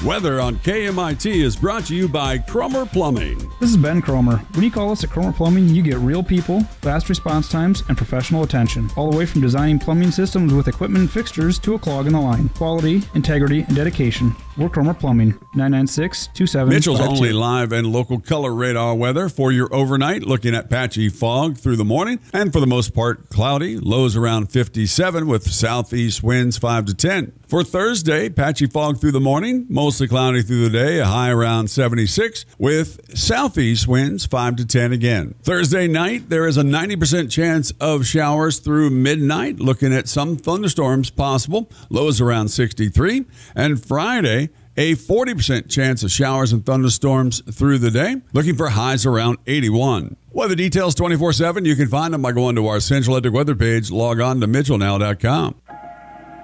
Weather on KMIT is brought to you by Cromer Plumbing. This is Ben Cromer. When you call us at Cromer Plumbing, you get real people, fast response times, and professional attention. All the way from designing plumbing systems with equipment and fixtures to a clog in the line. Quality, integrity, and dedication. We're Cromer Plumbing. 996-2752. Mitchell's only live and local color radar weather for your overnight. Looking at patchy fog through the morning, and for the most part cloudy. Lows around 57 with southeast winds 5 to 10. For Thursday, patchy fog through the morning, mostly cloudy through the day, a high around 76 with southeast winds 5 to 10 again. Thursday night, there is a 90% chance of showers through midnight, looking at some thunderstorms possible, lows around 63. And Friday, a 40% chance of showers and thunderstorms through the day, looking for highs around 81. Weather details 24/7. You can find them by going to our Central Atlantic weather page. Log on to mitchellnow.com.